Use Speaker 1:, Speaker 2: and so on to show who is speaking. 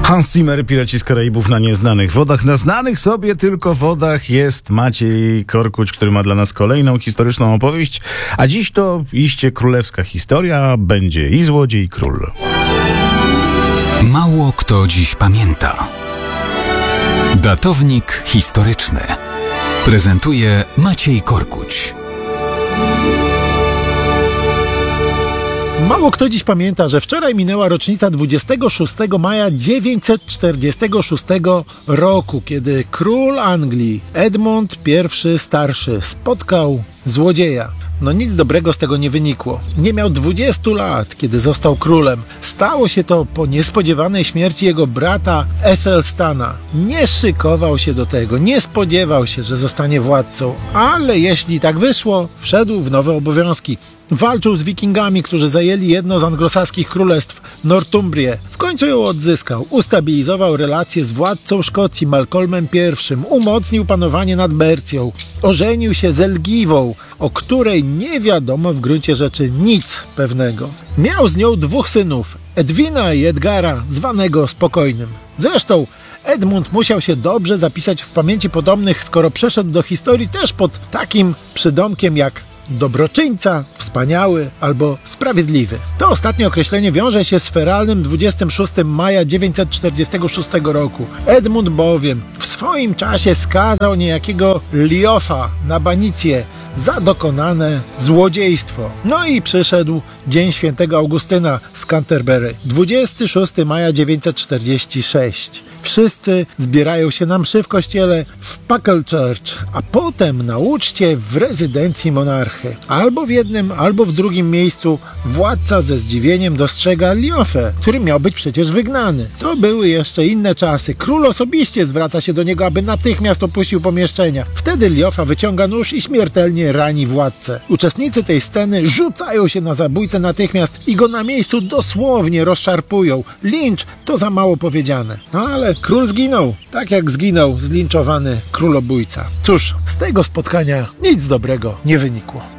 Speaker 1: Hans Zimmer, Piraci z Karaibów na nieznanych wodach. Na znanych sobie tylko wodach jest Maciej Korkuć, który ma dla nas kolejną historyczną opowieść. A dziś to iście królewska historia. Będzie i złodziej, i król.
Speaker 2: Mało kto dziś pamięta. Datownik historyczny prezentuje Maciej Korkuć.
Speaker 3: Mało kto dziś pamięta, że wczoraj minęła rocznica 26 maja 946 roku, kiedy król Anglii Edmund I Starszy spotkał złodzieja. No nic dobrego z tego nie wynikło. Nie miał 20 lat, kiedy został królem. Stało się to po niespodziewanej śmierci jego brata Ethelstana. Nie szykował się do tego, nie spodziewał się, że zostanie władcą, ale jeśli tak wyszło, wszedł w nowe obowiązki. Walczył z Wikingami, którzy zajęli jedno z anglosaskich królestw, Northumbrię. W końcu ją odzyskał, ustabilizował relacje z władcą Szkocji Malcolmem I, umocnił panowanie nad Mercją, ożenił się z Elgiwą, o której nie wiadomo w gruncie rzeczy nic pewnego. Miał z nią 2 synów, Edwina i Edgara, zwanego Spokojnym. Zresztą Edmund musiał się dobrze zapisać w pamięci potomnych, skoro przeszedł do historii też pod takim przydomkiem jak dobroczyńca, wspaniały albo sprawiedliwy. To ostatnie określenie wiąże się z feralnym 26 maja 946 roku. Edmund bowiem w swoim czasie skazał niejakiego Lioffa na banicję za dokonane złodziejstwo. No i przyszedł dzień świętego Augustyna z Canterbury. 26 maja 946. Wszyscy zbierają się na mszy w kościele w Packle Church, a potem na uczcie w rezydencji monarchy. Albo w jednym, albo w drugim miejscu władca ze zdziwieniem dostrzega Lioffę, który miał być przecież wygnany. To były jeszcze inne czasy. Król osobiście zwraca się do niego, aby natychmiast opuścił pomieszczenia. Wtedy Lioffa wyciąga nóż i śmiertelnie rani władcę. Uczestnicy tej sceny rzucają się na zabójcę natychmiast i go na miejscu dosłownie rozszarpują. Lincz to za mało powiedziane. No ale król zginął, tak jak zginął zlinczowany królobójca. Cóż, z tego spotkania nic dobrego nie wynikło.